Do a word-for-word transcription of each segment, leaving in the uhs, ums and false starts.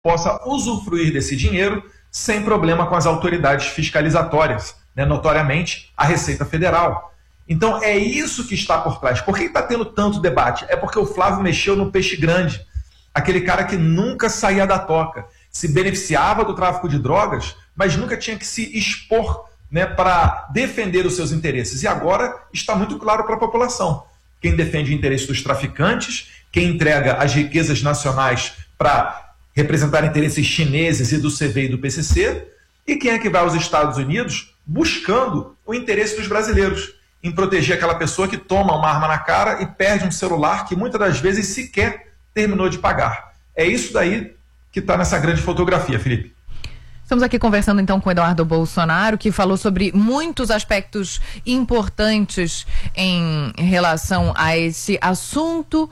possa usufruir desse dinheiro sem problema com as autoridades fiscalizatórias, né, notoriamente a Receita Federal. Então é isso que está por trás. Por que está tendo tanto debate? É porque o Flávio mexeu no peixe grande, aquele cara que nunca saía da toca, se beneficiava do tráfico de drogas, mas nunca tinha que se expor, né, para defender os seus interesses. E agora está muito claro para a população. Quem defende o interesse dos traficantes, quem entrega as riquezas nacionais para representar interesses chineses e do C V e do P C C, e quem é que vai aos Estados Unidos buscando o interesse dos brasileiros, em proteger aquela pessoa que toma uma arma na cara e perde um celular que muitas das vezes sequer terminou de pagar. É isso daí que está nessa grande fotografia, Felipe. Estamos aqui conversando então com o Eduardo Bolsonaro, que falou sobre muitos aspectos importantes em relação a esse assunto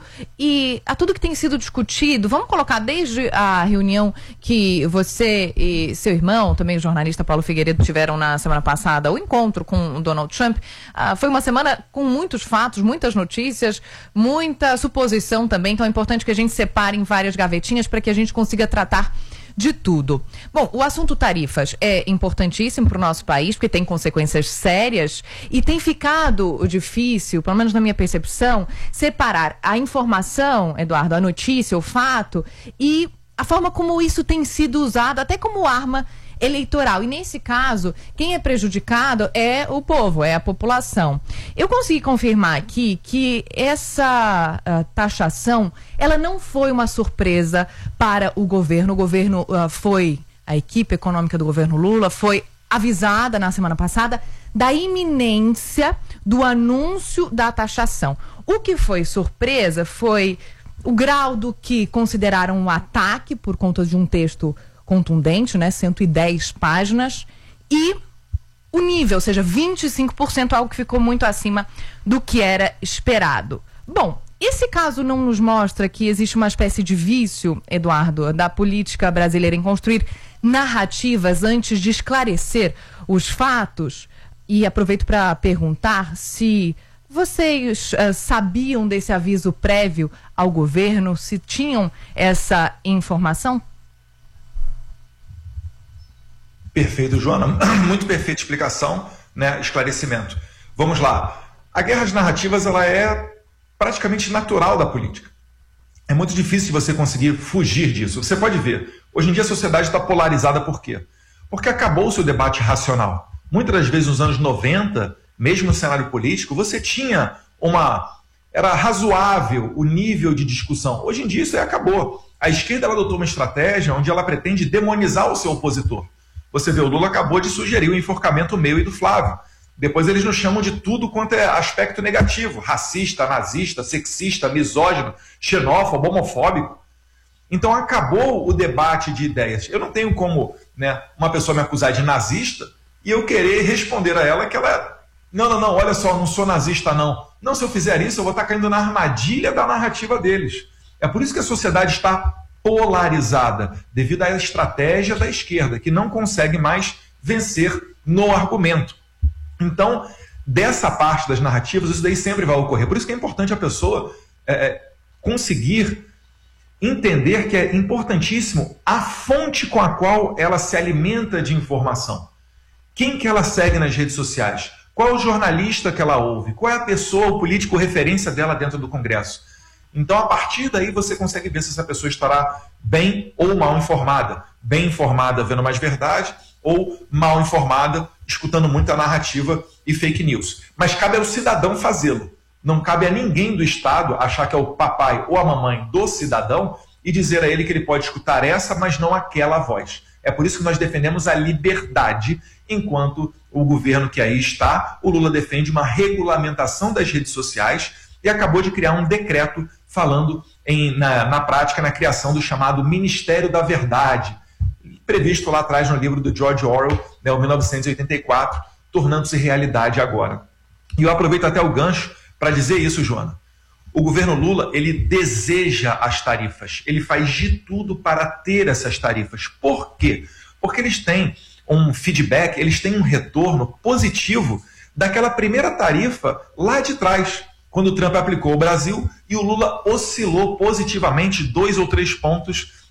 e a tudo que tem sido discutido. Vamos colocar desde a reunião que você e seu irmão, também o jornalista Paulo Figueiredo, tiveram na semana passada, o encontro com o Donald Trump. Ah, foi uma semana com muitos fatos, muitas notícias, muita suposição também, então é importante que a gente separe em várias gavetinhas para que a gente consiga tratar de tudo. Bom, o assunto tarifas é importantíssimo para o nosso país, porque tem consequências sérias e tem ficado difícil, pelo menos na minha percepção, separar a informação, Eduardo, a notícia, o fato e a forma como isso tem sido usado até como arma eleitoral. E nesse caso, quem é prejudicado é o povo, é a população. Eu consegui confirmar aqui que essa uh, taxação, ela não foi uma surpresa para o governo. O governo uh, foi, a equipe econômica do governo Lula foi avisada na semana passada da iminência do anúncio da taxação. O que foi surpresa foi o grau do que consideraram um ataque por conta de um texto contundente, né, cento e dez páginas, e o nível, ou seja, vinte e cinco por cento, algo que ficou muito acima do que era esperado. Bom, esse caso não nos mostra que existe uma espécie de vício, Eduardo, da política brasileira em construir narrativas antes de esclarecer os fatos? E aproveito para perguntar se vocês uh, sabiam desse aviso prévio ao governo, se tinham essa informação? Perfeito, Joana. Muito perfeita explicação, né? Esclarecimento. Vamos lá. A guerra de narrativas, ela é praticamente natural da política. É muito difícil de você conseguir fugir disso. Você pode ver, hoje em dia a sociedade está polarizada por quê? Porque acabou-se o debate racional. Muitas das vezes nos anos noventa, mesmo no cenário político, você tinha uma... Era razoável o nível de discussão. Hoje em dia isso aí acabou. A esquerda ela adotou uma estratégia onde ela pretende demonizar o seu opositor. Você vê, o Lula acabou de sugerir o enforcamento meu e do Flávio. Depois eles nos chamam de tudo quanto é aspecto negativo. Racista, nazista, sexista, misógino, xenófobo, homofóbico. Então acabou o debate de ideias. Eu não tenho como, né, uma pessoa me acusar de nazista e eu querer responder a ela que ela... Não, não, não, olha só, não sou nazista não. Não, se eu fizer isso eu vou estar caindo na armadilha da narrativa deles. É por isso que a sociedade está polarizada, devido à estratégia da esquerda, que não consegue mais vencer no argumento. Então, dessa parte das narrativas, isso daí sempre vai ocorrer. Por isso que é importante a pessoa é, conseguir entender que é importantíssimo a fonte com a qual ela se alimenta de informação. Quem que ela segue nas redes sociais? Qual é o jornalista que ela ouve? Qual é a pessoa, o político referência dela dentro do Congresso? Então, a partir daí, você consegue ver se essa pessoa estará bem ou mal informada. Bem informada, vendo mais verdade, ou mal informada, escutando muita narrativa e fake news. Mas cabe ao cidadão fazê-lo. Não cabe a ninguém do Estado achar que é o papai ou a mamãe do cidadão e dizer a ele que ele pode escutar essa, mas não aquela voz. É por isso que nós defendemos a liberdade, enquanto o governo que aí está, o Lula defende uma regulamentação das redes sociais e acabou de criar um decreto falando em, na, na prática na criação do chamado Ministério da Verdade, previsto lá atrás no livro do George Orwell, né, mil novecentos e oitenta e quatro, tornando-se realidade agora. E eu aproveito até o gancho para dizer isso, Joana. O governo Lula, ele deseja as tarifas, ele faz de tudo para ter essas tarifas. Por quê? Porque eles têm um feedback, eles têm um retorno positivo daquela primeira tarifa lá de trás, quando o Trump aplicou o Brasil e o Lula oscilou positivamente dois ou três pontos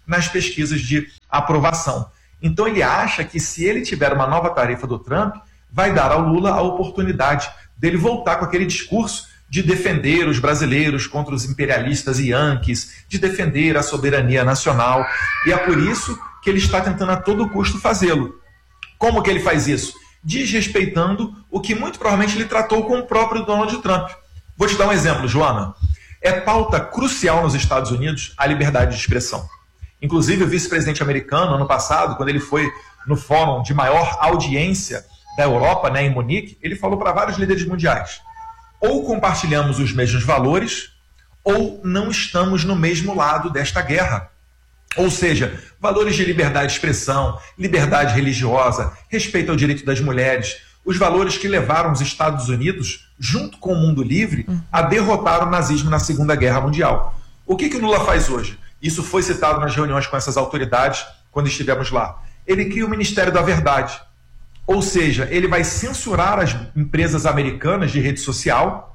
nas pesquisas de aprovação. Então ele acha que se ele tiver uma nova tarifa do Trump, vai dar ao Lula a oportunidade dele voltar com aquele discurso de defender os brasileiros contra os imperialistas e yankees, de defender a soberania nacional. E é por isso que ele está tentando a todo custo fazê-lo. Como que ele faz isso? Desrespeitando o que muito provavelmente ele tratou com o próprio Donald Trump. Vou te dar um exemplo, Joana. É pauta crucial nos Estados Unidos a liberdade de expressão. Inclusive, o vice-presidente americano, ano passado, quando ele foi no fórum de maior audiência da Europa, né, em Munique, ele falou para vários líderes mundiais: ou compartilhamos os mesmos valores, ou não estamos no mesmo lado desta guerra. Ou seja, valores de liberdade de expressão, liberdade religiosa, respeito ao direito das mulheres, os valores que levaram os Estados Unidos, junto com o mundo livre, a derrotar o nazismo na Segunda Guerra Mundial. O que, que o Lula faz hoje? Isso foi citado nas reuniões com essas autoridades quando estivemos lá. Ele cria o Ministério da Verdade. Ou seja, ele vai censurar as empresas americanas de rede social.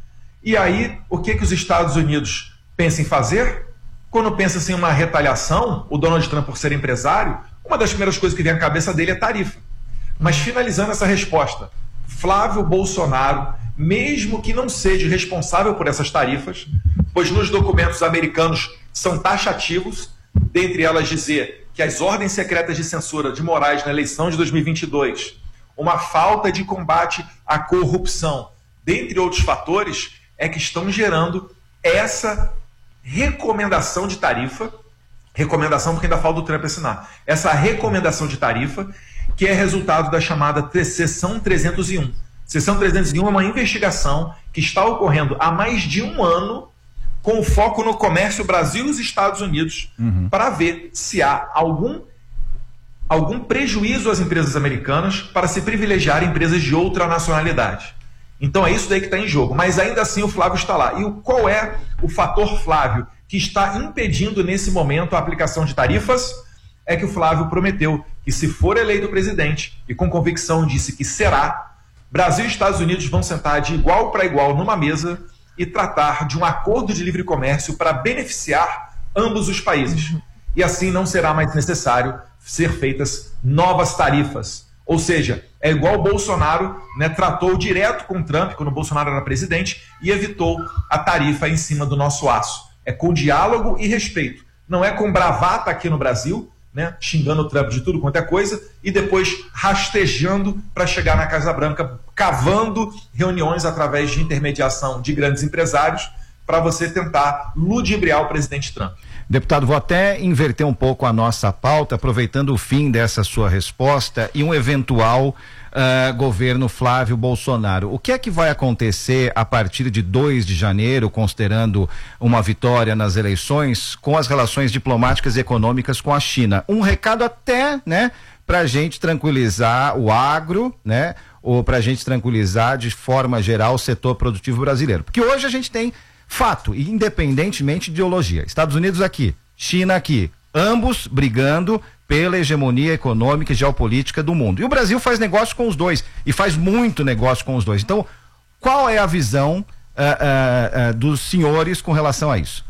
E aí, o que, que os Estados Unidos pensam em fazer? Quando pensa em uma retaliação, o Donald Trump, por ser empresário, uma das primeiras coisas que vem à cabeça dele é tarifa. Mas finalizando essa resposta, Flávio Bolsonaro, mesmo que não seja responsável por essas tarifas, pois nos documentos americanos são taxativos, dentre elas dizer que as ordens secretas de censura de Moraes na eleição de dois mil e vinte e dois, uma falta de combate à corrupção, dentre outros fatores, é que estão gerando essa recomendação de tarifa, recomendação porque ainda falta o Trump assinar, essa recomendação de tarifa, que é resultado da chamada Seção trezentos e um. Seção trezentos e um é uma investigação que está ocorrendo há mais de um ano com foco no comércio Brasil e os Estados Unidos, uhum, para ver se há algum, algum prejuízo às empresas americanas para se privilegiar empresas de outra nacionalidade. Então é isso daí que está em jogo, mas ainda assim o Flávio está lá. E o, qual é o fator Flávio que está impedindo nesse momento a aplicação de tarifas? É que o Flávio prometeu que, se for eleito presidente, e com convicção disse que será, Brasil e Estados Unidos vão sentar de igual para igual numa mesa e tratar de um acordo de livre comércio para beneficiar ambos os países. E assim não será mais necessário ser feitas novas tarifas. Ou seja, é igual o Bolsonaro, né, tratou direto com o Trump, quando o Bolsonaro era presidente, e evitou a tarifa em cima do nosso aço. É com diálogo e respeito. Não é com bravata aqui no Brasil, né, xingando o Trump de tudo quanto é coisa, e depois rastejando para chegar na Casa Branca, cavando reuniões através de intermediação de grandes empresários para você tentar ludibriar o presidente Trump. Deputado, vou até inverter um pouco a nossa pauta, aproveitando o fim dessa sua resposta e um eventual uh, governo Flávio Bolsonaro. O que é que vai acontecer a partir de dois de janeiro, considerando uma vitória nas eleições, com as relações diplomáticas e econômicas com a China? Um recado até, né, para a gente tranquilizar o agro, né, ou para a gente tranquilizar de forma geral o setor produtivo brasileiro. Porque hoje a gente tem fato, independentemente de ideologia. Estados Unidos aqui, China aqui, ambos brigando pela hegemonia econômica e geopolítica do mundo. E o Brasil faz negócio com os dois, e faz muito negócio com os dois. Então, qual é a visão uh, uh, uh, dos senhores com relação a isso?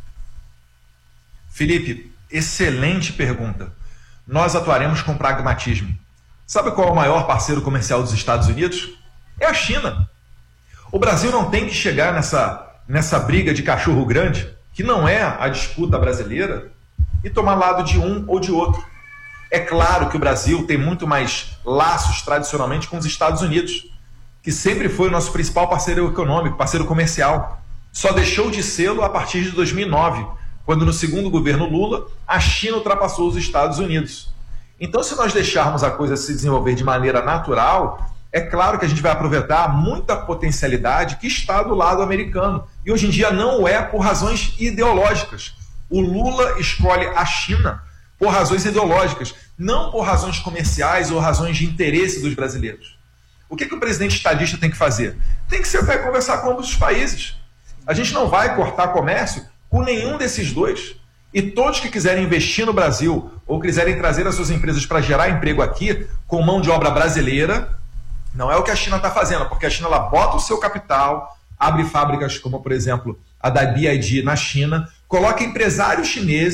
Felipe, excelente pergunta. Nós atuaremos com pragmatismo. Sabe qual é o maior parceiro comercial dos Estados Unidos? É a China. O Brasil não tem que chegar nessa nessa briga de cachorro grande, que não é a disputa brasileira, e tomar lado de um ou de outro. É claro que o Brasil tem muito mais laços tradicionalmente com os Estados Unidos, que sempre foi o nosso principal parceiro econômico, parceiro comercial. Só deixou de sê-lo a partir de dois mil e nove, quando no segundo governo Lula, a China ultrapassou os Estados Unidos. Então, se nós deixarmos a coisa se desenvolver de maneira natural, é claro que a gente vai aproveitar muita potencialidade que está do lado americano. E hoje em dia não é por razões ideológicas. O Lula escolhe a China por razões ideológicas, não por razões comerciais ou razões de interesse dos brasileiros. O que, que o presidente estadista tem que fazer? Tem que sentar e conversar com ambos os países. A gente não vai cortar comércio com nenhum desses dois. E todos que quiserem investir no Brasil ou quiserem trazer as suas empresas para gerar emprego aqui com mão de obra brasileira, não é o que a China está fazendo, porque a China ela bota o seu capital, abre fábricas como, por exemplo, a da B I D na China, coloca empresários chineses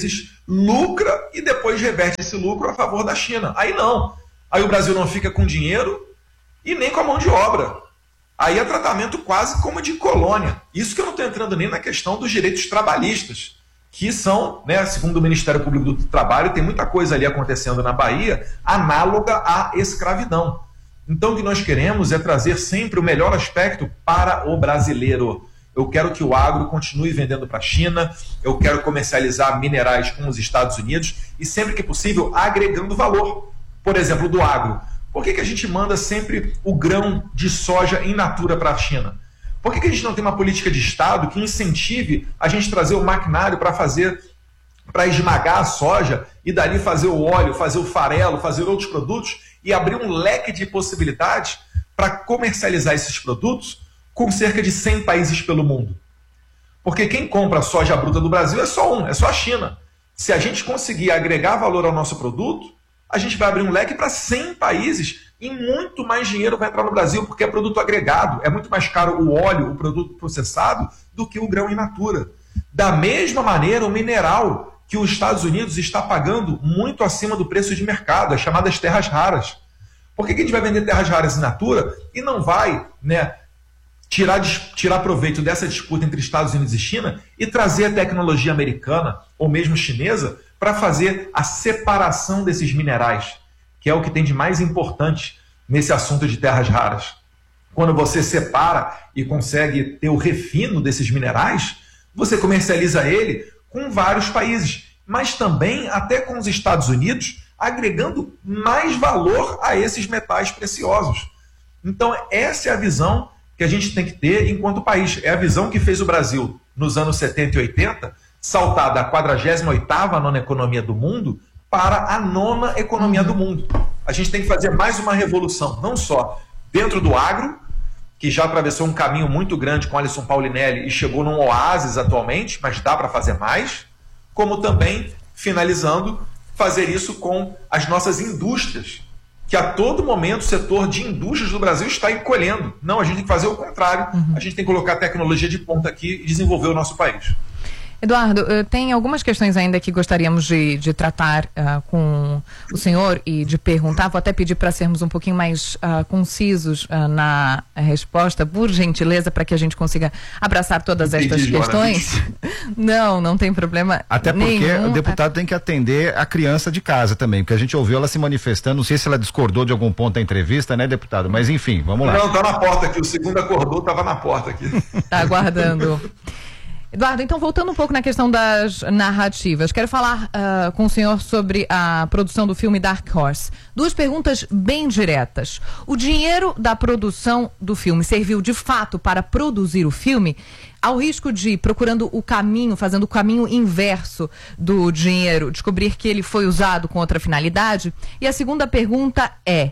lucra e depois reverte esse lucro a favor da China. Aí não. Aí o Brasil não fica com dinheiro e nem com a mão de obra. Aí é tratamento quase como de colônia. Isso que eu não estou entrando nem na questão dos direitos trabalhistas, que são, né, segundo o Ministério Público do Trabalho, tem muita coisa ali acontecendo na Bahia análoga à escravidão. Então o que nós queremos é trazer sempre o melhor aspecto para o brasileiro. Eu quero que o agro continue vendendo para a China, eu quero comercializar minerais com os Estados Unidos e sempre que possível agregando valor. Por exemplo, do agro. Por que que a gente manda sempre o grão de soja in natura para a China? Por que que a gente não tem uma política de Estado que incentive a gente trazer o maquinário para fazer, para esmagar a soja e dali fazer o óleo, fazer o farelo, fazer outros produtos e abrir um leque de possibilidades para comercializar esses produtos com cerca de cem países pelo mundo? Porque quem compra soja bruta do Brasil é só um, é só a China. Se a gente conseguir agregar valor ao nosso produto, a gente vai abrir um leque para cem países e muito mais dinheiro vai entrar no Brasil, porque é produto agregado. É muito mais caro o óleo, o produto processado, do que o grão in natura. Da mesma maneira, o mineral que os Estados Unidos está pagando muito acima do preço de mercado, as chamadas terras raras. Por que que a gente vai vender terras raras in natura e não vai, né, tirar, tirar proveito dessa disputa entre Estados Unidos e China e trazer a tecnologia americana ou mesmo chinesa para fazer a separação desses minerais, que é o que tem de mais importante nesse assunto de terras raras. Quando você separa e consegue ter o refino desses minerais, você comercializa ele com vários países, mas também até com os Estados Unidos, agregando mais valor a esses metais preciosos. Então, essa é a visão que a gente tem que ter enquanto país. É a visão que fez o Brasil nos anos setenta e oitenta, saltar da quadragésima oitava nona economia do mundo para a nona economia do mundo. A gente tem que fazer mais uma revolução, não só dentro do agro, que já atravessou um caminho muito grande com Alisson Paulinelli e chegou num oásis atualmente, mas dá para fazer mais, como também, finalizando, fazer isso com as nossas indústrias, que a todo momento o setor de indústrias do Brasil está encolhendo. Não, a gente tem que fazer o contrário, uhum. A gente tem que colocar a tecnologia de ponta aqui e desenvolver o nosso país. Eduardo, tem algumas questões ainda que gostaríamos de, de tratar uh, com o senhor e de perguntar. Vou até pedir para sermos um pouquinho mais uh, concisos uh, na resposta, por gentileza, para que a gente consiga abraçar todas estas Entendi, questões. Não, não tem problema. Até porque nenhum. O deputado tem que atender a criança de casa também, porque a gente ouviu ela se manifestando. Não sei se ela discordou de algum ponto da entrevista, né, deputado? Mas enfim, vamos lá. Não, tá na porta aqui. O segundo acordou, estava na porta aqui. Tá aguardando. Eduardo, então voltando um pouco na questão das narrativas, quero falar uh, com o senhor sobre a produção do filme Dark Horse. Duas perguntas bem diretas. O dinheiro da produção do filme serviu de fato para produzir o filme, ao risco de, procurando o caminho, fazendo o caminho inverso do dinheiro, descobrir que ele foi usado com outra finalidade? E a segunda pergunta é: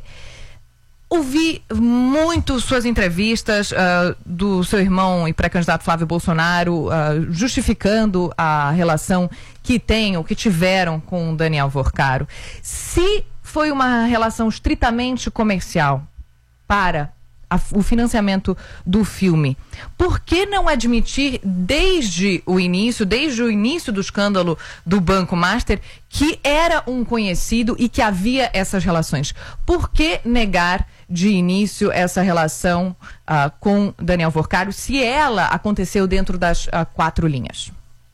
ouvi muito suas entrevistas uh, do seu irmão e pré-candidato Flávio Bolsonaro uh, justificando a relação que tem ou que tiveram com o Daniel Worcaro. Se foi uma relação estritamente comercial para a, o financiamento do filme, por que não admitir desde o início, desde o início do escândalo do Banco Master, que era um conhecido e que havia essas relações? Por que negar de início essa relação uh, com Daniel Worcaro, se ela aconteceu dentro das uh, quatro linhas?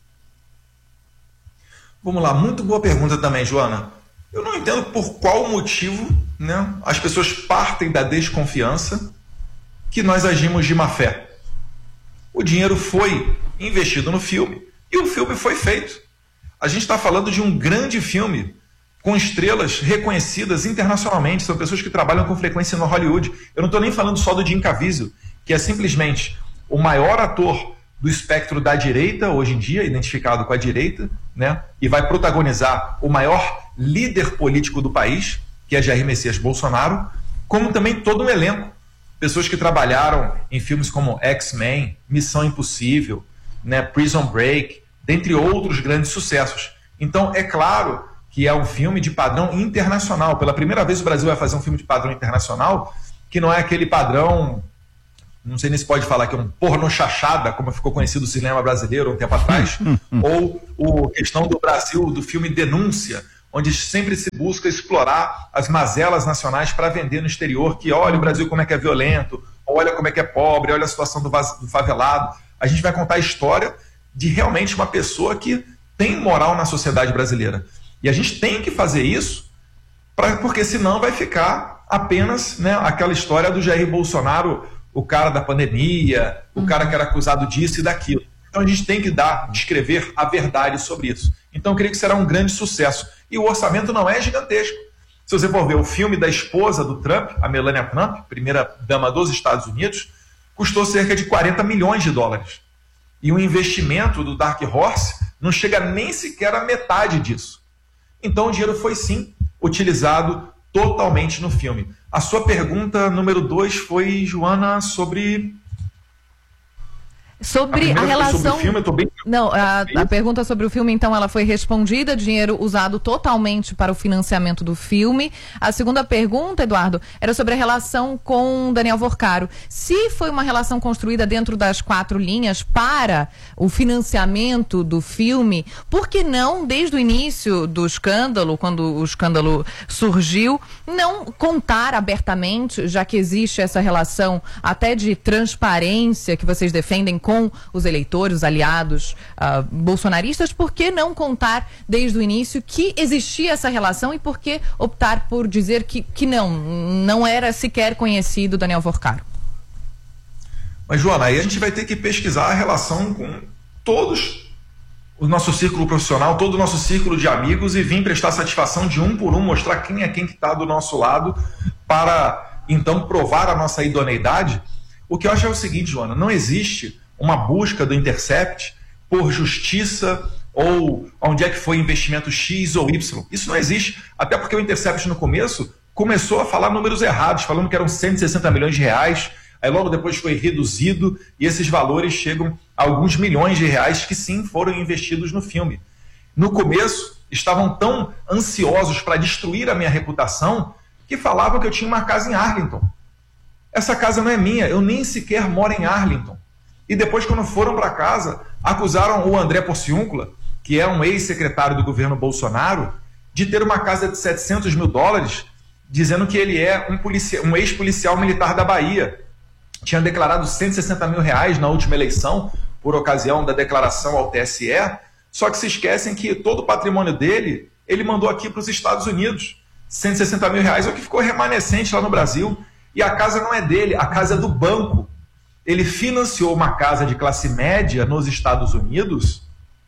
Vamos lá, muito boa pergunta também, Joana. Eu não entendo por qual motivo, né, as pessoas partem da desconfiança que nós agimos de má fé. O dinheiro foi investido no filme e o filme foi feito. A gente está falando de um grande filme com estrelas reconhecidas internacionalmente, são pessoas que trabalham com frequência no Hollywood. Eu não estou nem falando só do Jim Caviezel, que é simplesmente o maior ator do espectro da direita, hoje em dia, identificado com a direita, né? E vai protagonizar o maior líder político do país, que é Jair Messias Bolsonaro, como também todo um elenco. Pessoas que trabalharam em filmes como X-Men, Missão Impossível, né? Prison Break, dentre outros grandes sucessos. Então, é claro que é um filme de padrão internacional. Pela primeira vez o Brasil vai fazer um filme de padrão internacional, que não é aquele padrão não sei nem se pode falar que é um porno chachada, como ficou conhecido o cinema brasileiro um tempo atrás, ou o questão do Brasil, do filme Denúncia, onde sempre se busca explorar as mazelas nacionais para vender no exterior, que olha o Brasil como é que é violento, olha como é que é pobre, olha a situação do, do favelado. A gente vai contar a história de realmente uma pessoa que tem moral na sociedade brasileira. E a gente tem que fazer isso, pra, porque senão vai ficar apenas, né, aquela história do Jair Bolsonaro, o cara da pandemia, o cara que era acusado disso e daquilo. Então a gente tem que dar, descrever a verdade sobre isso. Então eu creio que será um grande sucesso. E o orçamento não é gigantesco. Se você for ver o filme da esposa do Trump, a Melania Trump, primeira dama dos Estados Unidos, custou cerca de quarenta milhões de dólares. E o investimento do Dark Horse não chega nem sequer à metade disso. Então o dinheiro foi sim utilizado totalmente no filme. A sua pergunta número dois foi, Joana, sobre... Sobre a, a relação... Sobre o filme, eu tô bem... Não, a, a pergunta sobre o filme, então, ela foi respondida, dinheiro usado totalmente para o financiamento do filme. A segunda pergunta, Eduardo, era sobre a relação com Daniel Vorcaro. Se foi uma relação construída dentro das quatro linhas para o financiamento do filme, por que não, desde o início do escândalo, quando o escândalo surgiu, não contar abertamente, já que existe essa relação até de transparência que vocês defendem com com os eleitores, os aliados uh, bolsonaristas, por que não contar desde o início que existia essa relação e por que optar por dizer que, que não, não era sequer conhecido Daniel Vorcaro? Mas, Joana, aí a gente vai ter que pesquisar a relação com todos o nosso círculo profissional, todo o nosso círculo de amigos e vir prestar satisfação de um por um, mostrar quem é quem que está do nosso lado para, então, provar a nossa idoneidade. O que eu acho é o seguinte, Joana, não existe uma busca do Intercept por justiça ou onde é que foi investimento X ou Y. Isso não existe, até porque o Intercept no começo começou a falar números errados, falando que eram cento e sessenta milhões de reais, aí logo depois foi reduzido e esses valores chegam a alguns milhões de reais que sim foram investidos no filme. No começo, estavam tão ansiosos para destruir a minha reputação que falavam que eu tinha uma casa em Arlington. Essa casa não é minha, eu nem sequer moro em Arlington. E depois, quando foram para casa, acusaram o André Porciúncula, que é um ex-secretário do governo Bolsonaro, de ter uma casa de setecentos mil dólares, dizendo que ele é um, policia- um ex-policial militar da Bahia. Tinha declarado cento e sessenta mil reais na última eleição, por ocasião da declaração ao T S E, só que se esquecem que todo o patrimônio dele, ele mandou aqui para os Estados Unidos. cento e sessenta mil reais é o que ficou remanescente lá no Brasil. E a casa não é dele, a casa é do banco. Ele financiou uma casa de classe média nos Estados Unidos,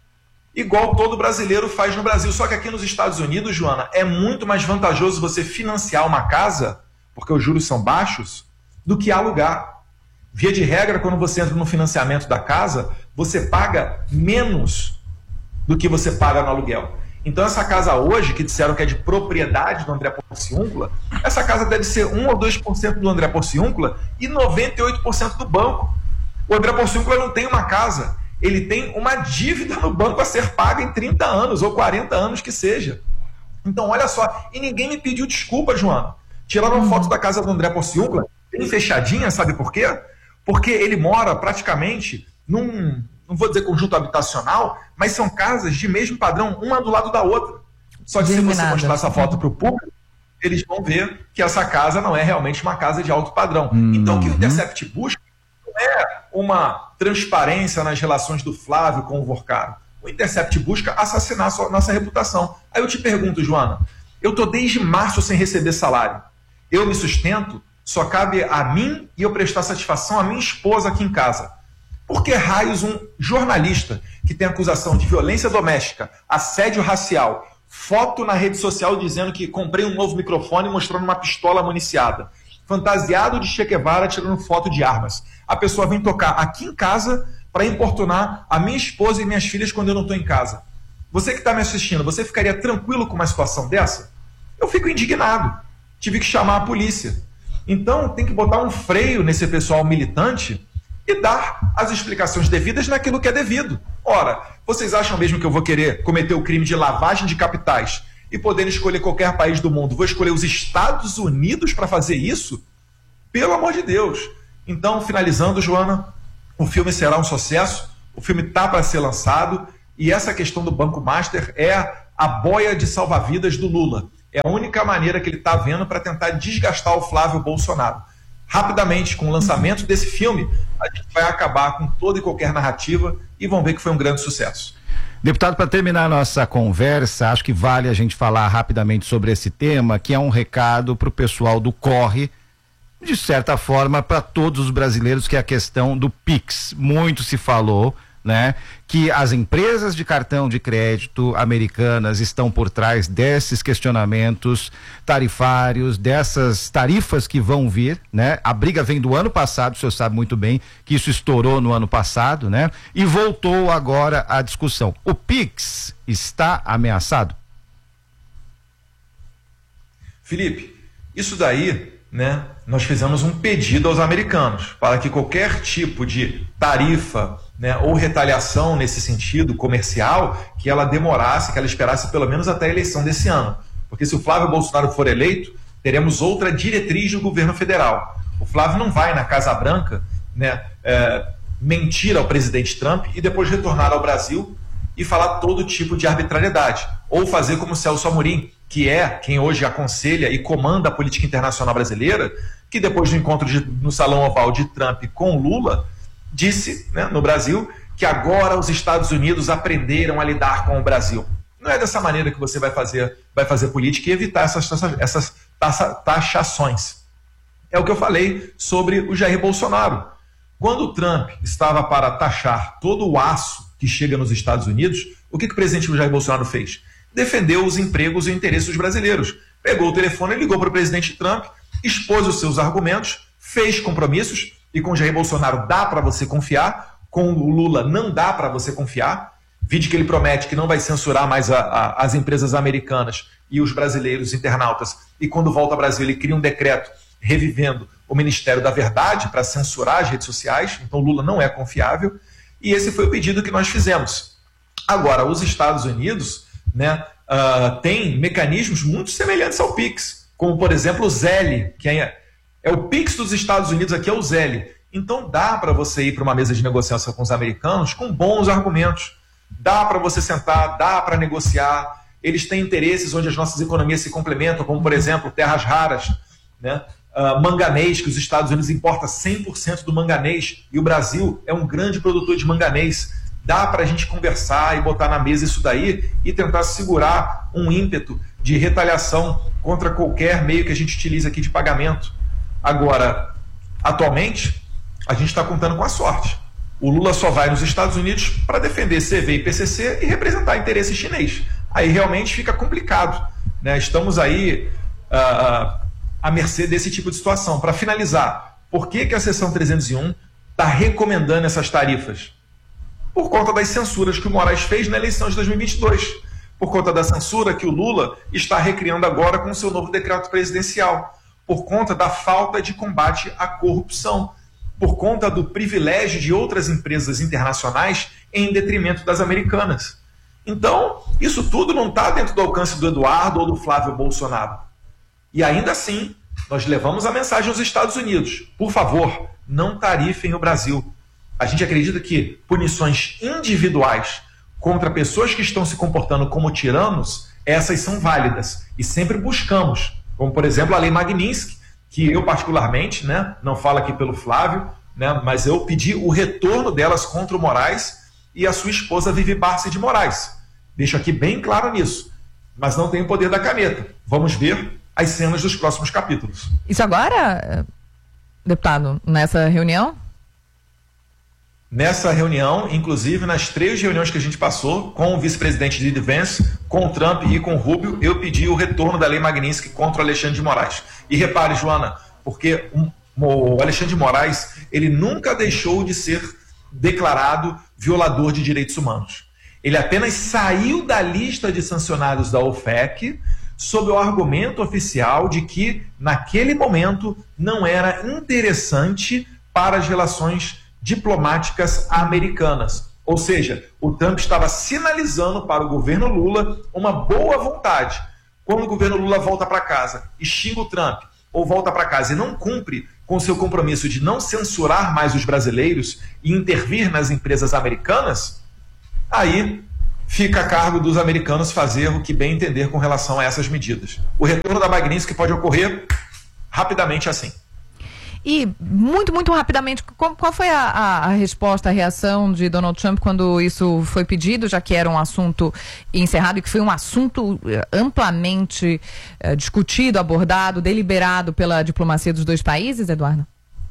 igual todo brasileiro faz no Brasil. Só que aqui nos Estados Unidos, Joana, é muito mais vantajoso você financiar uma casa, porque os juros são baixos, do que alugar. Via de regra, quando você entra no financiamento da casa, você paga menos do que você paga no aluguel. Então essa casa hoje, que disseram que é de propriedade do André Porciúncula, essa casa deve ser um ou dois por cento do André Porciúncula e noventa e oito por cento do banco. O André Porciúncula não tem uma casa, ele tem uma dívida no banco a ser paga em trinta anos ou quarenta anos que seja. Então olha só, e ninguém me pediu desculpa, Joana. Tiraram uma foto da casa do André Porciúncula, bem fechadinha, sabe por quê? Porque ele mora praticamente num... não vou dizer conjunto habitacional, mas são casas de mesmo padrão, uma do lado da outra. Só que se você mostrar essa foto para o público, eles vão ver que essa casa não é realmente uma casa de alto padrão. Uhum. Então, o que o Intercept busca não é uma transparência nas relações do Flávio com o Vorcaro. O Intercept busca assassinar a sua, nossa reputação. Aí eu te pergunto, Joana, eu estou desde março sem receber salário. Eu me sustento, só cabe a mim e eu prestar satisfação à minha esposa aqui em casa. Por que raios um jornalista que tem acusação de violência doméstica, assédio racial, foto na rede social dizendo que comprei um novo microfone mostrando uma pistola municiada, fantasiado de Che Guevara tirando foto de armas, a pessoa vem tocar aqui em casa para importunar a minha esposa e minhas filhas quando eu não estou em casa? Você que está me assistindo, você ficaria tranquilo com uma situação dessa? Eu fico indignado. Tive que chamar a polícia. Então tem que botar um freio nesse pessoal militante e dar as explicações devidas naquilo que é devido. Ora, vocês acham mesmo que eu vou querer cometer o crime de lavagem de capitais e poder escolher qualquer país do mundo? Vou escolher os Estados Unidos para fazer isso? Pelo amor de Deus. Então, finalizando, Joana, o filme será um sucesso, o filme está para ser lançado, e essa questão do Banco Master é a boia de salva-vidas do Lula. É a única maneira que ele está vendo para tentar desgastar o Flávio Bolsonaro. Rapidamente, com o lançamento desse filme, a gente vai acabar com toda e qualquer narrativa e vão ver que foi um grande sucesso. Deputado, para terminar a nossa conversa, acho que vale a gente falar rapidamente sobre esse tema, que é um recado para o pessoal do Corre, de certa forma, para todos os brasileiros, que é a questão do Pix. Muito se falou, né, que as empresas de cartão de crédito americanas estão por trás desses questionamentos tarifários, dessas tarifas que vão vir, né? A briga vem do ano passado, o senhor sabe muito bem que isso estourou no ano passado, né? E voltou agora à discussão. O Pix está ameaçado? Felipe, isso daí, né, nós fizemos um pedido aos americanos para que qualquer tipo de tarifa, né, ou retaliação nesse sentido comercial, que ela demorasse, que ela esperasse pelo menos até a eleição desse ano. Porque se o Flávio Bolsonaro for eleito, teremos outra diretriz do governo federal. O Flávio não vai na Casa Branca, né, é, mentir ao presidente Trump e depois retornar ao Brasil e falar todo tipo de arbitrariedade. Ou fazer como o Celso Amorim, que é quem hoje aconselha e comanda a política internacional brasileira, que depois do encontro de, no Salão Oval de Trump com Lula, disse, né, no Brasil, que agora os Estados Unidos aprenderam a lidar com o Brasil. Não é dessa maneira que você vai fazer, vai fazer política e evitar essas, essas taxações. É o que eu falei sobre o Jair Bolsonaro. Quando o Trump estava para taxar todo o aço que chega nos Estados Unidos, o que, que o presidente Jair Bolsonaro fez? Defendeu os empregos e interesses dos brasileiros. Pegou o telefone, ligou para o presidente Trump, expôs os seus argumentos, fez compromissos, e com o Jair Bolsonaro dá para você confiar, com o Lula não dá para você confiar. Vide que ele promete que não vai censurar mais a, a, as empresas americanas e os brasileiros internautas, e quando volta ao Brasil ele cria um decreto revivendo o Ministério da Verdade para censurar as redes sociais. Então o Lula não é confiável, e esse foi o pedido que nós fizemos. Agora, os Estados Unidos, né, uh, têm mecanismos muito semelhantes ao Pix, como por exemplo o Zelle, que é, é o Pix dos Estados Unidos, aqui é o Zelle. Então dá para você ir para uma mesa de negociação com os americanos com bons argumentos. Dá para você sentar, dá para negociar. Eles têm interesses onde as nossas economias se complementam, como por exemplo terras raras, né? Uh, manganês, que os Estados Unidos importam cem por cento do manganês, e o Brasil é um grande produtor de manganês. Dá para a gente conversar e botar na mesa isso daí e tentar segurar um ímpeto de retaliação contra qualquer meio que a gente utilize aqui de pagamento. Agora, atualmente, a gente está contando com a sorte. O Lula só vai nos Estados Unidos para defender C V e P C C e representar interesse chinês. Aí realmente fica complicado, né? Estamos aí uh, à mercê desse tipo de situação. Para finalizar, por que, que a seção trezentos e um está recomendando essas tarifas? Por conta das censuras que o Moraes fez na eleição de dois mil e vinte e dois. Por conta da censura que o Lula está recriando agora com o seu novo decreto presidencial. Por conta da falta de combate à corrupção. Por conta do privilégio de outras empresas internacionais em detrimento das americanas. Então, isso tudo não está dentro do alcance do Eduardo ou do Flávio Bolsonaro. E ainda assim, nós levamos a mensagem aos Estados Unidos. Por favor, não tarifem o Brasil. A gente acredita que punições individuais contra pessoas que estão se comportando como tiranos, essas são válidas. E sempre buscamos, como por exemplo a Lei Magnitsky, que eu particularmente, né, não falo aqui pelo Flávio, né, mas eu pedi o retorno delas contra o Moraes e a sua esposa Vivi Barsi de Moraes. Deixo aqui bem claro nisso. Mas não tem o poder da caneta. Vamos ver as cenas dos próximos capítulos. Isso agora, deputado, nessa reunião? Nessa reunião, inclusive nas três reuniões que a gente passou, com o vice-presidente J D. Vance, com o Trump e com o Rubio, eu pedi o retorno da Lei Magnitsky contra o Alexandre de Moraes. E repare, Joana, porque o Alexandre de Moraes, ele nunca deixou de ser declarado violador de direitos humanos. Ele apenas saiu da lista de sancionados da OFAC sob o argumento oficial de que, naquele momento, não era interessante para as relações diplomáticas americanas. Ou seja, o Trump estava sinalizando para o governo Lula uma boa vontade. Quando o governo Lula volta para casa e xinga o Trump ou volta para casa e não cumpre com seu compromisso de não censurar mais os brasileiros e intervir nas empresas americanas, aí fica a cargo dos americanos fazer o que bem entender com relação a essas medidas. O retorno da Magnitsky pode ocorrer rapidamente assim. E muito, muito rapidamente, qual, qual foi a, a, a resposta, a reação de Donald Trump quando isso foi pedido, já que era um assunto encerrado e que foi um assunto amplamente uh, discutido, abordado, deliberado pela diplomacia dos dois países, Eduardo?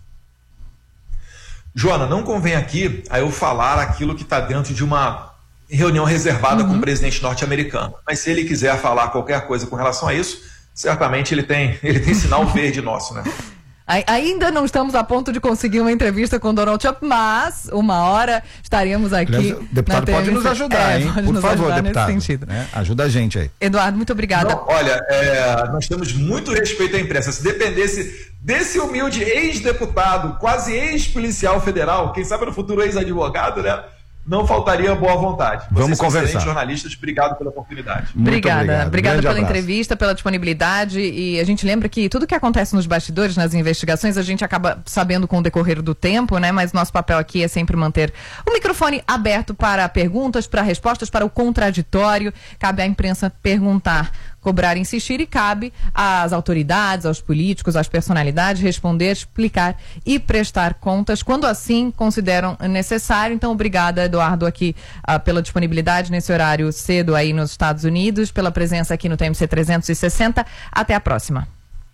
Joana, não convém aqui a eu falar aquilo que está dentro de uma reunião reservada uhum. com o presidente norte-americano. Mas se ele quiser falar qualquer coisa com relação a isso, certamente ele tem, ele tem sinal verde nosso, né? Ainda não estamos a ponto de conseguir uma entrevista com Donald Trump, mas uma hora estaremos aqui. Aliás, o deputado na pode nos ajudar, é, hein? Pode Por nos favor, ajudar deputado. nesse sentido. Né? Ajuda a gente aí. Eduardo, muito obrigada. Não, olha, é, nós temos muito respeito à imprensa. Se dependesse desse humilde ex-deputado, quase ex-policial federal, quem sabe no futuro ex-advogado, né? Não faltaria boa vontade. Vocês Vamos conversar. Jornalistas, obrigado pela oportunidade. Muito Obrigada. obrigado. Obrigada Grande pela abraço. entrevista, pela disponibilidade. E a gente lembra que tudo que acontece nos bastidores, nas investigações, a gente acaba sabendo com o decorrer do tempo, né? Mas nosso papel aqui é sempre manter o microfone aberto para perguntas, para respostas, para o contraditório. Cabe à imprensa perguntar, cobrar, insistir, e cabe às autoridades, aos políticos, às personalidades responder, explicar e prestar contas quando assim consideram necessário. Então, obrigada, Eduardo, aqui uh, pela disponibilidade nesse horário cedo aí nos Estados Unidos, pela presença aqui no T M C trezentos e sessenta. Até a próxima.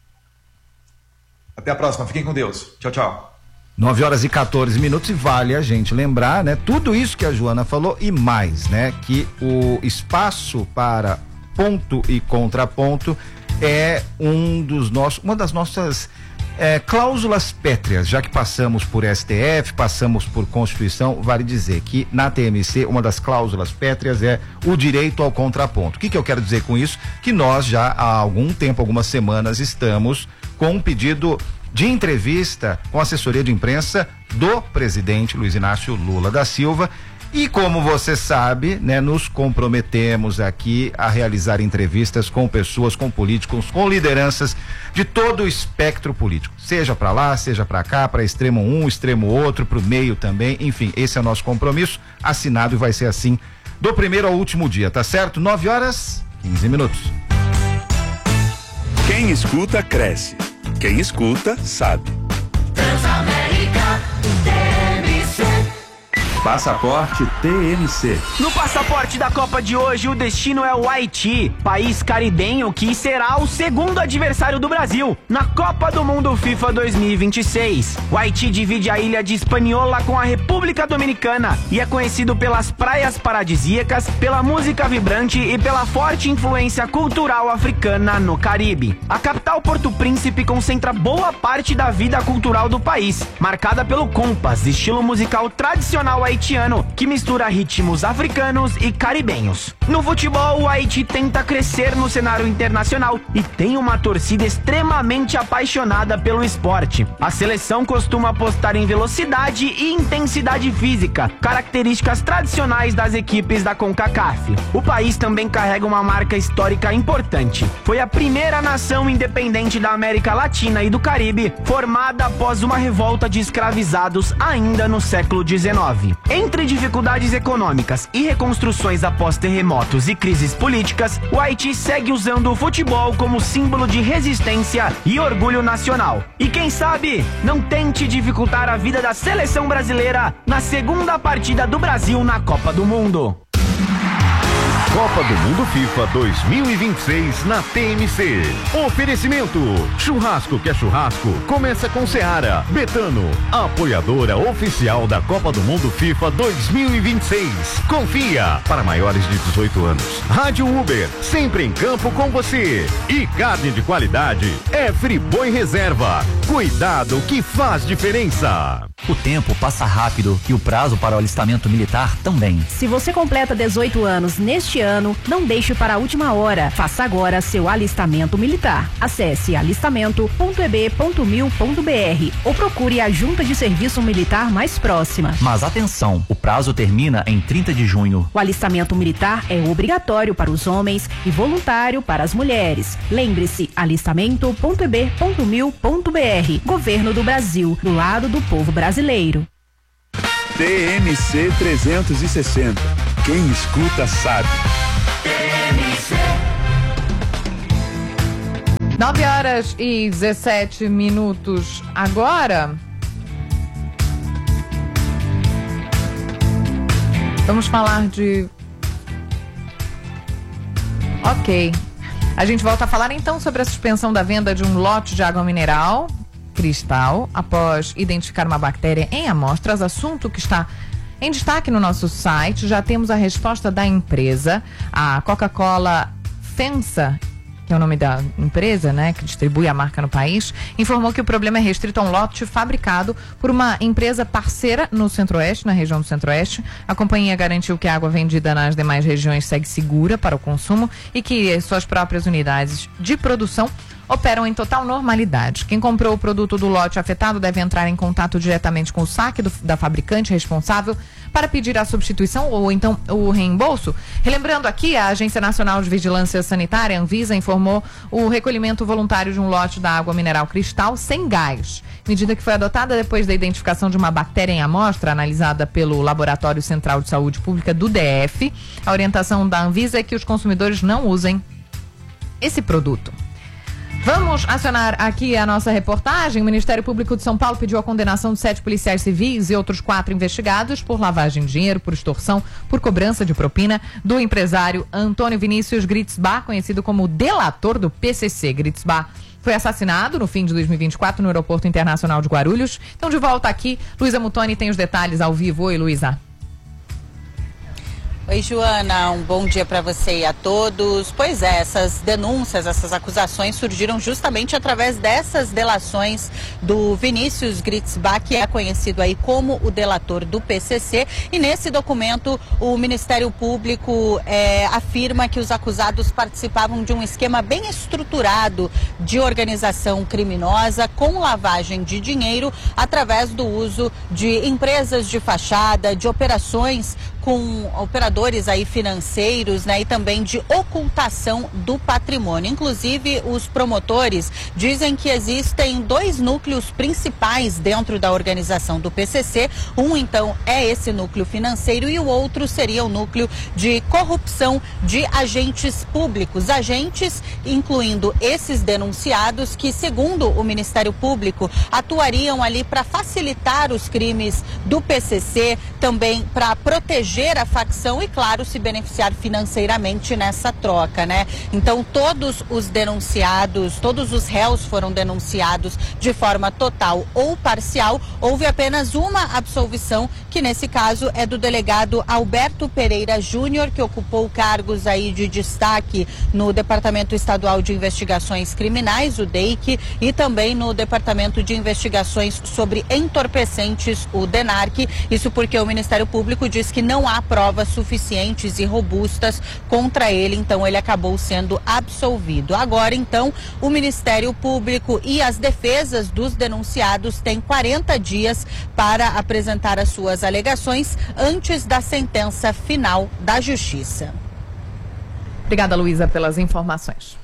Até a próxima. Fiquem com Deus. Tchau, tchau. nove horas e quatorze minutos, e vale a gente lembrar, né? Tudo isso que a Joana falou e mais, né? Que o espaço para ponto e contraponto é um dos nossos, uma das nossas é, cláusulas pétreas, já que passamos por S T F, passamos por Constituição. Vale dizer que na T M C uma das cláusulas pétreas é o direito ao contraponto. O que que eu quero dizer com isso? Que nós já há algum tempo, algumas semanas, estamos com um pedido de entrevista com a assessoria de imprensa do presidente Luiz Inácio Lula da Silva. E como você sabe, né, nos comprometemos aqui a realizar entrevistas com pessoas, com políticos, com lideranças de todo o espectro político, seja para lá, seja para cá, para extremo um, extremo outro, para o meio também, enfim, esse é o nosso compromisso, assinado, e vai ser assim do primeiro ao último dia, tá certo? nove horas, quinze minutos. Quem escuta, cresce. Quem escuta, sabe. Transamérica T M C. Passaporte T M C. No passaporte da Copa de hoje, o destino é o Haiti, país caribenho que será o segundo adversário do Brasil na Copa do Mundo FIFA dois mil e vinte e seis. O Haiti divide a ilha de Hispaniola com a República Dominicana e é conhecido pelas praias paradisíacas, pela música vibrante e pela forte influência cultural africana no Caribe. A capital Porto Príncipe concentra boa parte da vida cultural do país, marcada pelo compas, estilo musical tradicional haitiano, que mistura ritmos africanos e caribenhos. No futebol, o Haiti tenta crescer no cenário internacional e tem uma torcida extremamente apaixonada pelo esporte. A seleção costuma apostar em velocidade e intensidade física, características tradicionais das equipes da CONCACAF. O país também carrega uma marca histórica importante. Foi a primeira nação independente da América Latina e do Caribe, formada após uma revolta de escravizados ainda no século dezenove. Entre dificuldades econômicas e reconstruções após terremotos e crises políticas, o Haiti segue usando o futebol como símbolo de resistência e orgulho nacional. E quem sabe, não tente dificultar a vida da seleção brasileira na segunda partida do Brasil na Copa do Mundo. Copa do Mundo FIFA dois mil e vinte e seis na T M C. Oferecimento: churrasco que é churrasco, começa com Seara. Betano, apoiadora oficial da Copa do Mundo FIFA dois mil e vinte e seis. Confia, para maiores de dezoito anos. Rádio Uber, sempre em campo com você. E carne de qualidade é Friboi Reserva. Cuidado que faz diferença. O tempo passa rápido e o prazo para o alistamento militar também. Se você completa dezoito anos neste ano, não deixe para a última hora. Faça agora seu alistamento militar. Acesse alistamento ponto e b ponto mil ponto b r ou procure a junta de serviço militar mais próxima. Mas atenção, o prazo termina em trinta de junho. O alistamento militar é obrigatório para os homens e voluntário para as mulheres. Lembre-se, alistamento ponto e b ponto mil ponto b r. Governo do Brasil, do lado do povo brasileiro. T M C trezentos e sessenta. Quem escuta sabe. nove horas e dezessete minutos agora. Vamos falar de... Ok. A gente volta a falar então sobre a suspensão da venda de um lote de água mineral Cristal após identificar uma bactéria em amostras, assunto que está em destaque no nosso site. Já temos a resposta da empresa. A Coca-Cola FEMSA, que é o nome da empresa, né, que distribui a marca no país, informou que o problema é restrito a um lote fabricado por uma empresa parceira no Centro-Oeste, na região do Centro-Oeste. A companhia garantiu que a água vendida nas demais regiões segue segura para o consumo e que suas próprias unidades de produção operam em total normalidade. Quem comprou o produto do lote afetado deve entrar em contato diretamente com o saque do, da fabricante responsável para pedir a substituição ou então o reembolso. Relembrando aqui, a Agência Nacional de Vigilância Sanitária, Anvisa, informou o recolhimento voluntário de um lote da água mineral Cristal sem gás. Medida que foi adotada depois da identificação de uma bactéria em amostra analisada pelo Laboratório Central de Saúde Pública do D F. A orientação da Anvisa é que os consumidores não usem esse produto. Vamos acionar aqui a nossa reportagem. O Ministério Público de São Paulo pediu a condenação de sete policiais civis e outros quatro investigados por lavagem de dinheiro, por extorsão, por cobrança de propina do empresário Antônio Vinícius Gritzbach, conhecido como delator do P C C. Gritzbach foi assassinado no fim de dois mil e vinte e quatro no Aeroporto Internacional de Guarulhos. Então, de volta aqui, Luísa Mutoni tem os detalhes ao vivo. Oi, Luísa. Oi, Joana, um bom dia para você e a todos. Pois é, essas denúncias, essas acusações surgiram justamente através dessas delações do Vinícius Gritzbach, que é conhecido aí como o delator do P C C. E nesse documento, o Ministério Público é, afirma que os acusados participavam de um esquema bem estruturado de organização criminosa com lavagem de dinheiro através do uso de empresas de fachada, de operações com operadores aí financeiros, né, e também de ocultação do patrimônio. Inclusive, os promotores dizem que existem dois núcleos principais dentro da organização do P C C. Um, então, é esse núcleo financeiro e o outro seria o núcleo de corrupção de agentes públicos. Agentes, incluindo esses denunciados, que, segundo o Ministério Público, atuariam ali para facilitar os crimes do P C C, também para proteger a facção e, claro, se beneficiar financeiramente nessa troca, né? Então, todos os denunciados, todos os réus foram denunciados de forma total ou parcial. Houve apenas uma absolvição, que nesse caso é do delegado Alberto Pereira Júnior, que ocupou cargos aí de destaque no Departamento Estadual de Investigações Criminais, o D E I C, e também no Departamento de Investigações sobre Entorpecentes, o DENARC. Isso porque o Ministério Público diz que não há provas suficientes e robustas contra ele, então ele acabou sendo absolvido. Agora, então, o Ministério Público e as defesas dos denunciados têm quarenta dias para apresentar as suas alegações antes da sentença final da Justiça. Obrigada, Luísa, pelas informações.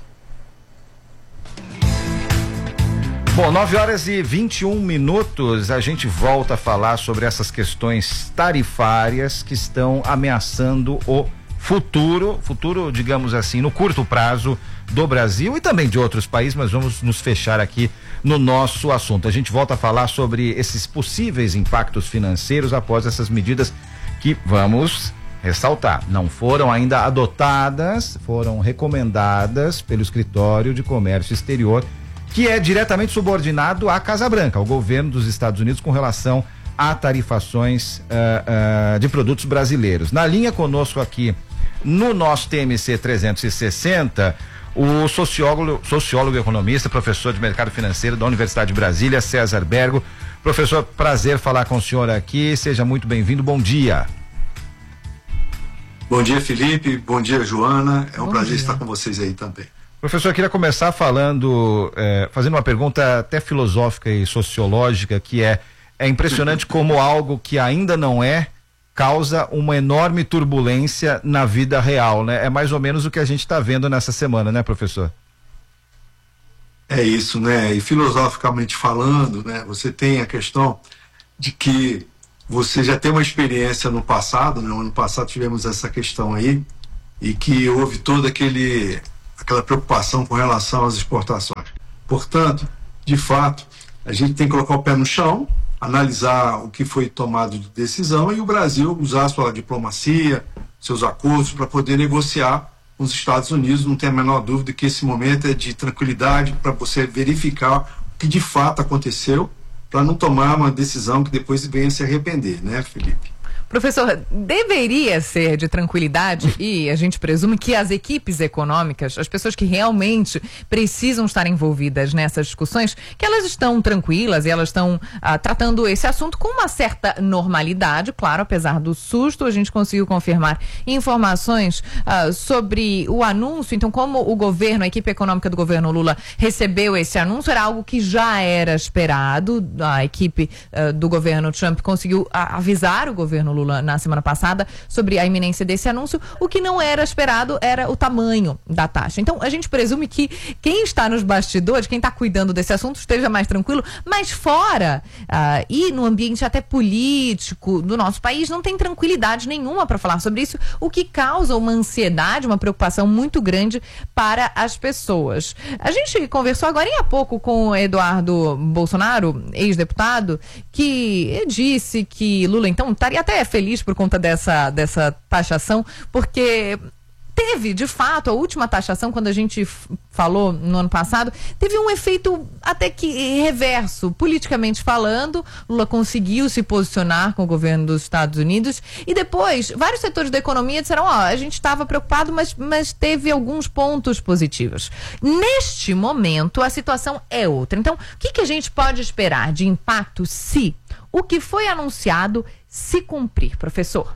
Bom, nove horas e vinte e um minutos, a gente volta a falar sobre essas questões tarifárias que estão ameaçando o futuro, futuro, digamos assim, no curto prazo do Brasil e também de outros países, mas vamos nos fechar aqui no nosso assunto. A gente volta a falar sobre esses possíveis impactos financeiros após essas medidas que, vamos ressaltar, não foram ainda adotadas, foram recomendadas pelo Escritório de Comércio Exterior, que é diretamente subordinado à Casa Branca, ao governo dos Estados Unidos, com relação a tarifações uh, uh, de produtos brasileiros. Na linha conosco aqui, no nosso T M C trezentos e sessenta, o sociólogo, sociólogo e economista, professor de mercado financeiro da Universidade de Brasília, César Bergo. Professor, prazer falar com o senhor aqui, seja muito bem-vindo, bom dia. Bom dia, Felipe. Bom dia, Joana. É um Bom prazer dia. estar com vocês aí também. Professor, eu queria começar falando, é, fazendo uma pergunta até filosófica e sociológica, que é, é impressionante como algo que ainda não é, causa uma enorme turbulência na vida real, né? É mais ou menos o que a gente está vendo nessa semana, né, professor? É isso, né? E filosoficamente falando, né? Você tem a questão de que você já tem uma experiência no passado, né? No ano passado tivemos essa questão aí, e que houve toda aquele, aquela preocupação com relação às exportações. Portanto, de fato, a gente tem que colocar o pé no chão, analisar o que foi tomado de decisão e o Brasil usar a sua diplomacia, seus acordos para poder negociar com os Estados Unidos. Não tem a menor dúvida que esse momento é de tranquilidade para você verificar o que de fato aconteceu, para não tomar uma decisão que depois venha se arrepender, né, Felipe? Professor, deveria ser de tranquilidade e a gente presume que as equipes econômicas, as pessoas que realmente precisam estar envolvidas nessas discussões, que elas estão tranquilas e elas estão ah, tratando esse assunto com uma certa normalidade, claro, apesar do susto, a gente conseguiu confirmar informações ah, sobre o anúncio. Então, como o governo, a equipe econômica do governo Lula recebeu esse anúncio, era algo que já era esperado. A equipe ah, do governo Trump conseguiu ah, avisar o governo Lula na semana passada sobre a iminência desse anúncio. O que não era esperado era o tamanho da taxa. Então, a gente presume que quem está nos bastidores, quem está cuidando desse assunto, esteja mais tranquilo, mas fora uh, e no ambiente até político do nosso país, não tem tranquilidade nenhuma para falar sobre isso, o que causa uma ansiedade, uma preocupação muito grande para as pessoas. A gente conversou agora há pouco com o Eduardo Bolsonaro, ex-deputado, que disse que Lula, então, estaria até feliz por conta dessa, dessa taxação, porque teve, de fato, a última taxação, quando a gente f- falou no ano passado, teve um efeito até que reverso, politicamente falando. Lula conseguiu se posicionar com o governo dos Estados Unidos e depois vários setores da economia disseram, ó, a gente estava preocupado, mas, mas teve alguns pontos positivos. Neste momento, a situação é outra. Então, o que, que a gente pode esperar de impacto se o que foi anunciado se cumprir, professor?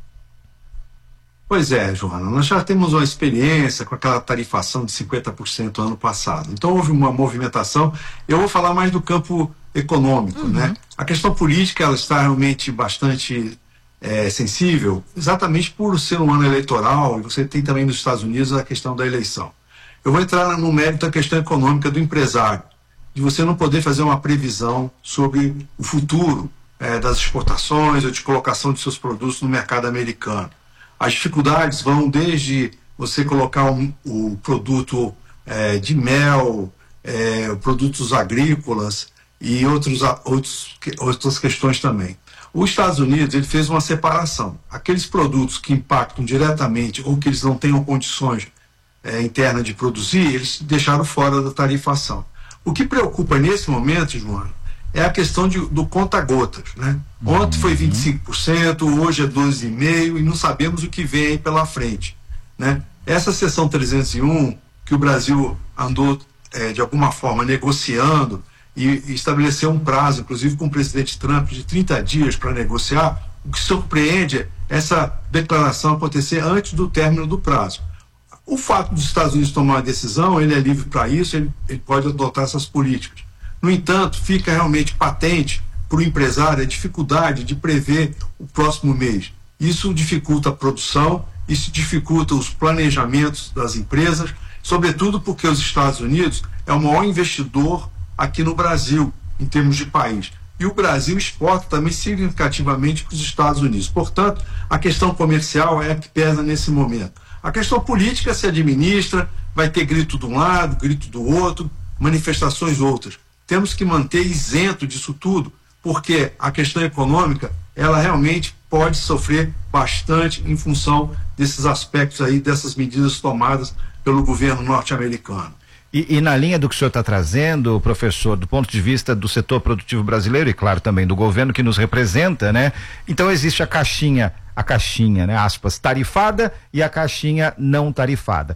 Pois é, Joana, nós já temos uma experiência com aquela tarifação de cinquenta por cento ano passado. Então houve uma movimentação. Eu vou falar mais do campo econômico, uhum. né? A questão política, ela está realmente bastante é, sensível, exatamente por ser um ano eleitoral, e você tem também nos Estados Unidos a questão da eleição. Eu vou entrar no mérito da questão econômica do empresário, de você não poder fazer uma previsão sobre o futuro é, das exportações ou de colocação de seus produtos no mercado americano. As dificuldades vão desde você colocar um, o produto é, de mel, é, produtos agrícolas e outros, outros, outras questões também. Os Estados Unidos, ele fez uma separação. Aqueles produtos que impactam diretamente ou que eles não tenham condições é, internas de produzir, eles deixaram fora da tarifação. O que preocupa nesse momento, João, é a questão de, do conta-gotas, né? Ontem foi vinte e cinco por cento, hoje é doze vírgula cinco por cento e não sabemos o que vem aí pela frente, né? Essa seção trezentos e um, que o Brasil andou, é, de alguma forma, negociando e, e estabeleceu um prazo, inclusive com o presidente Trump, de trinta dias para negociar, o que surpreende é essa declaração acontecer antes do término do prazo. O fato dos Estados Unidos tomar uma decisão, ele é livre para isso, ele, ele pode adotar essas políticas. No entanto, fica realmente patente para o empresário a dificuldade de prever o próximo mês. Isso dificulta a produção, isso dificulta os planejamentos das empresas, sobretudo porque os Estados Unidos é o maior investidor aqui no Brasil, em termos de país. E o Brasil exporta também significativamente para os Estados Unidos. Portanto, a questão comercial é a que pesa nesse momento. A questão política se administra, vai ter grito de um lado, grito do outro, manifestações outras. Temos que manter isento disso tudo, porque a questão econômica, ela realmente pode sofrer bastante em função desses aspectos aí, dessas medidas tomadas pelo governo norte-americano. E, e na linha do que o senhor está trazendo, professor, do ponto de vista do setor produtivo brasileiro e, claro, também do governo que nos representa, né? Então existe a caixinha, a caixinha, né? Aspas, tarifada e a caixinha não tarifada.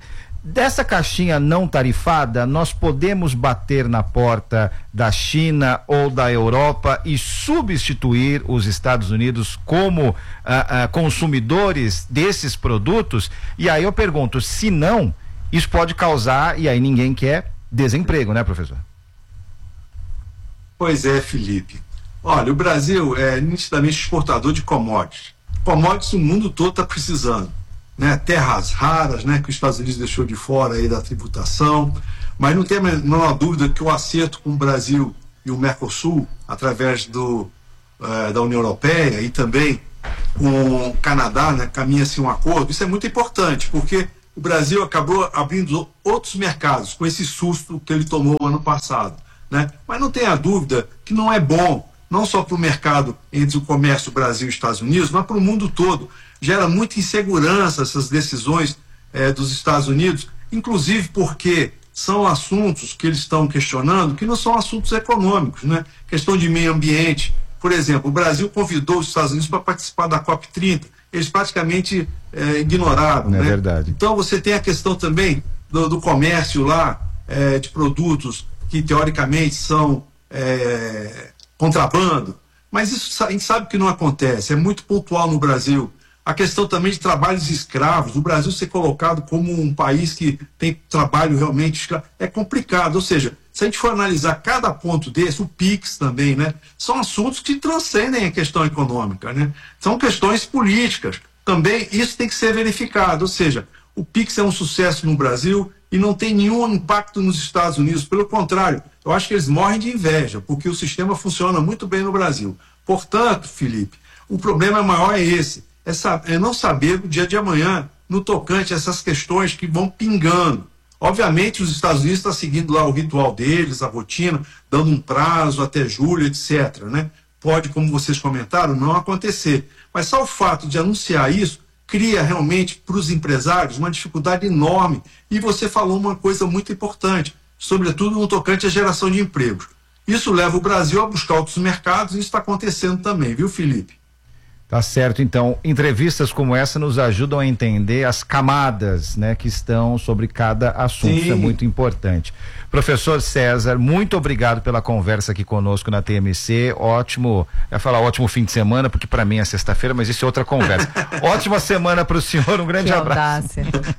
Dessa caixinha não tarifada, nós podemos bater na porta da China ou da Europa e substituir os Estados Unidos como ah, ah, consumidores desses produtos? E aí eu pergunto, se não, isso pode causar, e aí ninguém quer, desemprego, né, professor? Pois é, Felipe. Olha, o Brasil é nitidamente exportador de commodities. Commodities o mundo todo está precisando. Né, terras raras, né, que os Estados Unidos deixou de fora aí da tributação, mas não tem a menor dúvida que o acerto com o Brasil e o Mercosul, através do, uh, da União Europeia e também com o Canadá, né, caminha-se um acordo. Isso é muito importante, porque o Brasil acabou abrindo outros mercados com esse susto que ele tomou ano passado. Né? Mas não tenha dúvida que não é bom, não só para o mercado entre o comércio Brasil e Estados Unidos, mas para o mundo todo. Gera muita insegurança essas decisões eh, dos Estados Unidos, inclusive porque são assuntos que eles estão questionando que não são assuntos econômicos, né? Questão de meio ambiente. Por exemplo, o Brasil convidou os Estados Unidos para participar da COP trinta, eles praticamente eh, ignoraram. É né? verdade. Então você tem a questão também do, do comércio lá, eh, de produtos que teoricamente são eh, contrabando, mas isso a gente sabe que não acontece, é muito pontual no Brasil. A questão também de trabalhos escravos, o Brasil ser colocado como um país que tem trabalho realmente escravo, é complicado. Ou seja, se a gente for analisar cada ponto desse, o PIX também, né, são assuntos que transcendem a questão econômica, né? São questões políticas. Também isso tem que ser verificado. Ou seja, o PIX é um sucesso no Brasil e não tem nenhum impacto nos Estados Unidos. Pelo contrário, eu acho que eles morrem de inveja, porque o sistema funciona muito bem no Brasil. Portanto, Felipe, o problema maior é esse. É, é não saber o dia de amanhã no tocante a essas questões que vão pingando. Obviamente os Estados Unidos estão seguindo lá o ritual deles, a rotina, dando um prazo até julho, etcétera. Né? Pode, como vocês comentaram, não acontecer. Mas só o fato de anunciar isso cria realmente para os empresários uma dificuldade enorme. E você falou uma coisa muito importante, sobretudo no tocante à geração de empregos. Isso leva o Brasil a buscar outros mercados e isso está acontecendo também, viu, Felipe? Tá certo, então, entrevistas como essa nos ajudam a entender as camadas, né, que estão sobre cada assunto. Sim. Isso é muito importante. Professor César, muito obrigado pela conversa aqui conosco na T M C. Ótimo, eu ia falar ótimo fim de semana, porque para mim é sexta-feira, mas isso é outra conversa. Ótima semana para o senhor, um grande que abraço.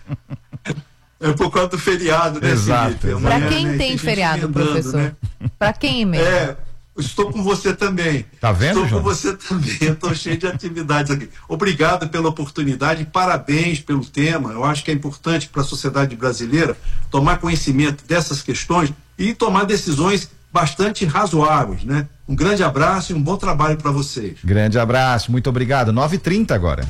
É por conta do feriado, né, Exato. Para quem né, tem feriado, emendando, professor? Né? Para quem emenda? É. Estou com você também. Tá vendo, Estou João? com você também. Estou cheio de atividades aqui. Obrigado pela oportunidade, parabéns pelo tema. Eu acho que é importante para a sociedade brasileira tomar conhecimento dessas questões e tomar decisões bastante razoáveis, né? Um grande abraço e um bom trabalho para vocês. Grande abraço, muito obrigado. nove e trinta agora.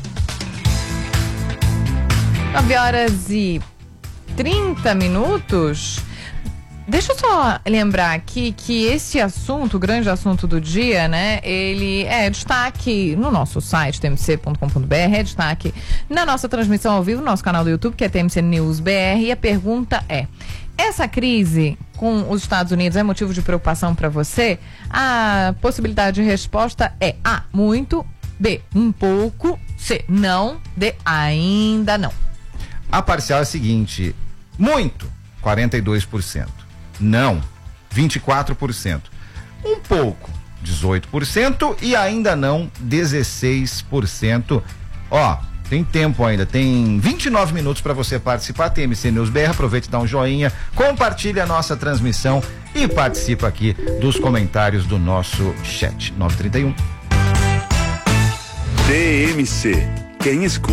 nove horas e trinta minutos. Deixa eu só lembrar aqui que esse assunto, o grande assunto do dia, né, ele é destaque no nosso site, t m c ponto com ponto b r, é destaque na nossa transmissão ao vivo, no nosso canal do YouTube, que é T M C News B R, e a pergunta é: essa crise com os Estados Unidos é motivo de preocupação para você? A possibilidade de resposta é A, muito, B, um pouco, C, não, D, ainda não. A parcial é a seguinte: muito, quarenta e dois por cento. Não, vinte e quatro por cento. Um pouco, dezoito por cento, e ainda não, dezesseis por cento. Ó, tem tempo ainda, tem vinte e nove minutos para você participar. T M C News B R, aproveite e dá um joinha, compartilhe a nossa transmissão e participa aqui dos comentários do nosso chat. nove e trinta e um. T M C, quem escuta